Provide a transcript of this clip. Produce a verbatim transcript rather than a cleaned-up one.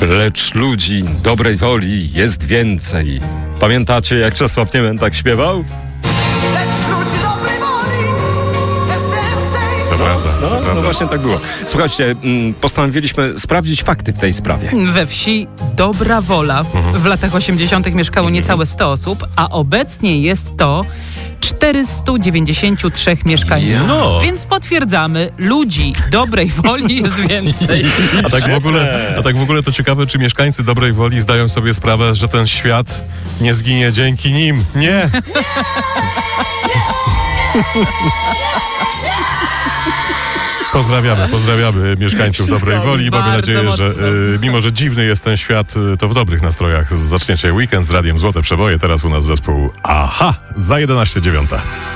Lecz ludzi dobrej woli jest więcej. Pamiętacie, jak Czesław Niemen tak śpiewał? Lecz ludzi dobrej woli jest więcej. To prawda, No, to no prawda. właśnie tak było. Słuchajcie, mm, postanowiliśmy sprawdzić fakty w tej sprawie. We wsi Dobra Wola w latach osiemdziesiątych mieszkało niecałe sto osób, a obecnie jest to czterysta dziewięćdziesiąt trzy mieszkańców. No. Więc potwierdzamy, ludzi dobrej woli jest więcej. A tak w ogóle, a tak w ogóle to ciekawe, czy mieszkańcy dobrej woli zdają sobie sprawę, że ten świat nie zginie dzięki nim. Nie! Pozdrawiamy, pozdrawiamy mieszkańców Wszystko dobrej woli i mamy bardzo nadzieję, że mocno. y, mimo, że dziwny jest ten świat, y, to w dobrych nastrojach zaczniecie weekend z Radiem Złote Przeboje. Teraz u nas zespół Aha za jedenaście dziewiąta.